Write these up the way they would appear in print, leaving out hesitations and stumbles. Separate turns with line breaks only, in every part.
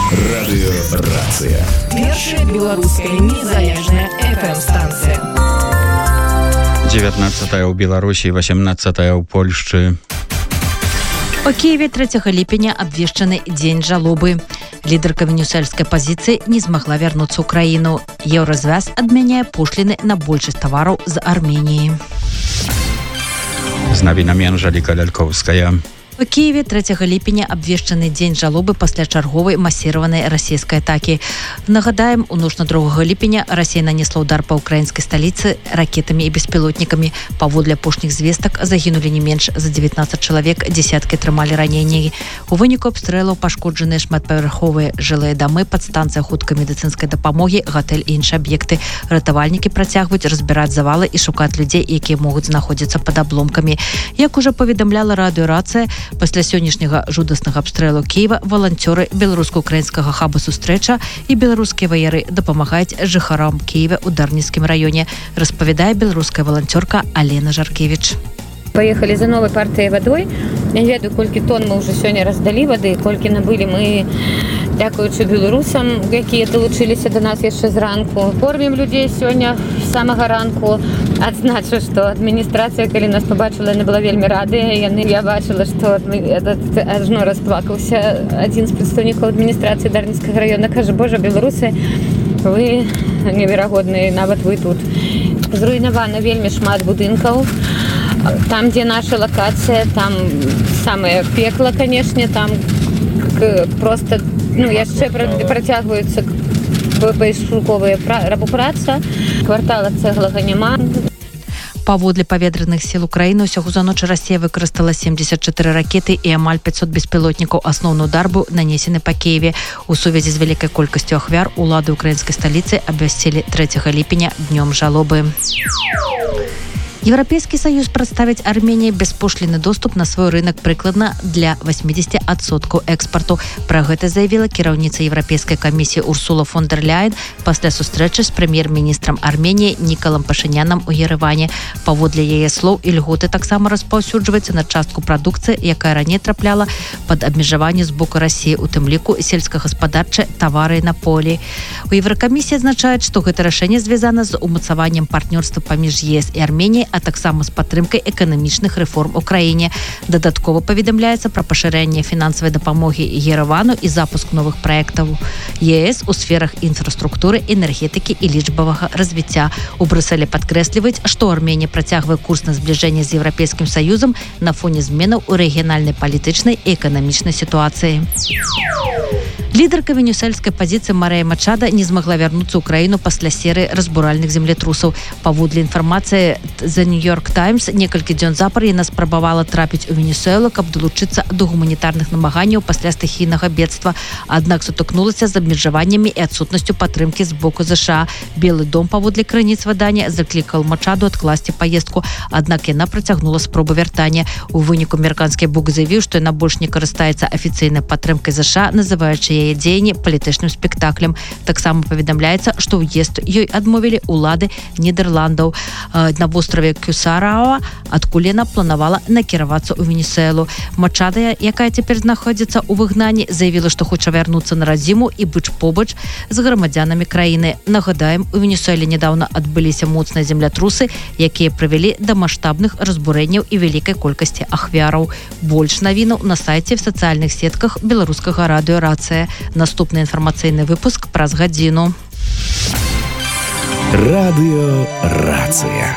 Радыёрацыя.
Першая беларуская незалежная FM-станцыя.
19 ў Беларусі, 18 ў Польшчы.
У Киеве 3 ліпеня абвешчаны дзень жалобы. Лідарка венесуэльскай пазіцыі не змагла вярнуцца ў краіну. Еўразвяз адмяняе пошліны на большасць тавараў з Арменіі.
З навінамі Анжэліка Лялькоўская.
У Киеве 3 ліпеня абвешчаны дзень жалобы пасля чарговай масіраванай расійскай атакі. Нагадаем, у ноч на 2 ліпеня Расія нанесла ўдар па ўкраінскай сталіцы ракетамі і беспілотнікамі. Паводле апошніх звестак загінулі не менш за 19 чалавек, дзесяткі атрымалі раненні. У выніку абстрэлаў пашкоджаныя шматпавярховыя жылыя дамы, падстанцыя хуткай медыцынскай дапамогі, гатэль і іншыя аб'екты. Ратавальнікі працягваюць разбіраць завалы і шукаць людзей, якія могуць знаходзіцца пад абломкамі. Як ужо паведамляла радыёрацыя, пасля сённяшняга жудаснага абстрэлу Киева валанцёры беларуска-украінскага хаба «Сустрэча» і беларускія ваяры дапамагаюць жыхарам Киева ў Дарніцкім раёне, распавядае беларуская валанцёрка Алена Жаркевіч.
Поехали за новой партией водой. Я не ведаю, колькі тонн мы уже сёння раздалі вады, колькі набылі мы, дзякуючы беларусам, якія далучыліся до нас яшчэ зранку. Кормім людзей сёння з самага ранку. Адзначу, што адміністрацыя, калі нас побачыла, яна была вельмі радая. Я бачыла, што ажно расплакаўся адзін з прадстаўнікоў адміністрацыі Дарніцкага раёна. Кажа: «Божа, беларусы, вы неверагодныя, нават вы тут». Зруйнавана вельмі шмат будынкаў. Там, дзе наша лакацыя, там самае пекла, канешне, там просто, яшчэ працягваюцца пошуковая праца, квартала цэглага няма.
Паводле паветраных сіл Украіны ўсяго за ноч Расія выкарыстала 74 ракеты і амаль 500 беспілотнікаў. Асноўны удар быў нанесены па Киеве. У сувязі з вялікай колькасцю ахвяр улады украінскай сталіцы абвясцілі 3 ліпеня днём жалобы. Еўрапейскі саюз прадставіць Арменіі беспошліны доступ на свой рынок прыкладна для 80% экспарту. Пра гэта заявіла кіраўніца Еўрапейскай камісіі Урсула фон дер Ляйен пасля сустрэчы з прэм'ер-міністрам Арменіі Нікалам Пашынянам у Ерэване. Паводле яе слоў, ільготы таксама распаўсюджваюцца на частку прадукцыі, якая раней трапляла пад абмежаванне з боку Расіі, у тым ліку сельскагаспадарчыя тавары на полі. У Еўракамісіі адзначаюць, што гэта рашэнне звязана з умацаваннем партнёрства паміж ЕС і Арменіяй, а таксама з падтрымкай эканамічных рэформ у краіне. Дадаткова паведамляецца пра пашырэнне фінансавай дапамогі Ерэвану і запуск новых праектаў ЕС у сферах інфраструктуры, энергетыкі і лічбавага развіцця. У Брюсселі падкрэсліваюць, што Арменія працягвае курс на збліжэнне з Еўрапейскім саюзам на фоне зменаў у рэгіянальнай палітычнай і эканамічнай сітуацыі. Лідарка венесуэльскай пазіцыі Марыя Мачада не змагла вярнуцца ў краіну пасля серыі разбуральных землетрусаў. Паводле інфармацыі The New York Times, некалькі дзён запар яна спрабавала трапіць у Венесуэлу, каб далучыцца до гуманітарных намаганняў пасля стыхійнага бедства. Аднак сутыкнулася з абмежаваннямі і адсутнасцю падтрымкі з боку ЗША. Белы дом, паводле крыніц выдання, заклікаў Мачаду адкласці паездку, аднак яна працягнула спробу вяртання. У выніку амерыканскі бок заявіў, што яна больш не карыстаецца афіцыйнай падтрымкай ЗША, называючы яе дзеянні палітычным спектаклем. Таксама паведамляецца, што ўезд ёй адмовілі ўлады Нідерландаў на востраве Кюсарава, адкуль яна планавала накіравацца ў Венесуэлу. Мачада, якая цяпер знаходзіцца ў выгнанні, заявіла, што хоча вярнуцца на радзіму і быць побач з грамадзянамі краіны. Нагадаем, у Венесуэле нядаўна адбыліся моцныя землятрусы, якія прывялі да маштабных разбурэнняў і вялікай колькасці ахвяраў. Больш навінаў на сайце в сацыяльных сетках беларускага радыёрацыя. Наступны інфармацыйны выпуск праз гадзіну.
Радыёрацыя.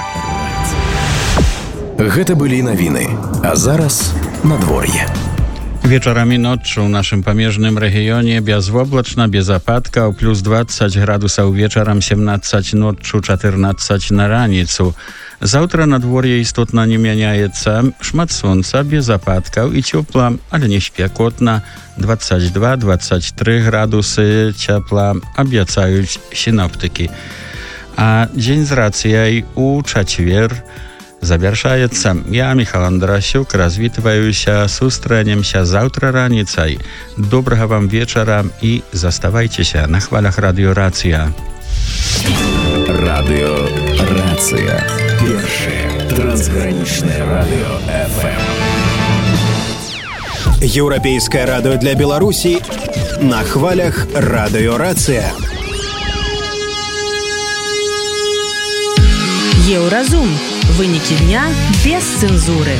Гэта былі навіны, а зараз надвор'е.
Вечарам і ноччу ў нашым памежным рэгіёне бязвоблачна, без ападкаў, плюс 20 градусаў вечарам, 17 ноччу, 14 на раніцу. Заўтра надвор'е істотна не мяняецца, шмат сонца, без ападкаў і цёпла, але не спякотна, 22-23 градусы цяпла абяцаюць сіноптыкі. А дзень з рацыяй у чацвер завяршаецца. Я, Міхал Андрасюк, развітваюся, сустрэнемся заўтра раніцай. Добрага вам вечара і заставайцеся на хвалях радыёрацыя.
Радыёрацыя. Першае трансгранічнае радыё FM.
Еўрапейскае радыё для Беларусі на хвалях Радыёрацыя.
Еўразум. Вынікі дня без цэнзуры.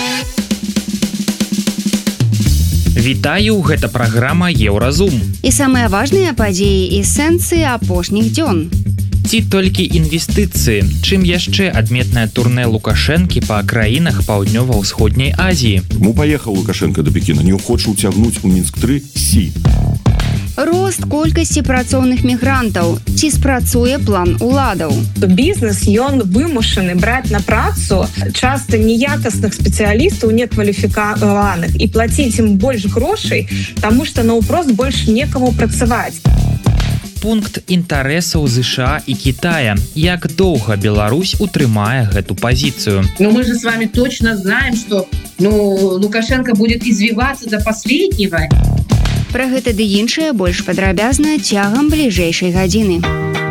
Вітаю, гэта праграма Еўразум.
І самыя важныя падзеі і сэнсы апошніх дзён.
Ці толькі інвестыцыі. Чым яшчэ адметнае турнэ Лукашэнкі па краінах Паўднёва-ўсходняй Азіі?
Чаму паехаў Лукашенко до Пекіна? Не хоча ўцягнуць у Мінск-3 Сі.
Рост колькасці працоўных мігрантаў. Ці спрацуе план уладаў?
Бізнес, ён вымушаны браць на працу часта неякасных спецыялістаў, некваліфікаваных, і плаціць ім больш грошай, таму што наўпрост больш некаму працаваць.
Пункт інтарэсаў США і Китая. Як доўга Беларусь утрымае гэту пазіцыю?
Но мы же с вами точно знаем, что Лукашенко будет извиваться до последнего.
Пра гэта ды іншае больш падрабязна цягам бліжэйшай гадзіны.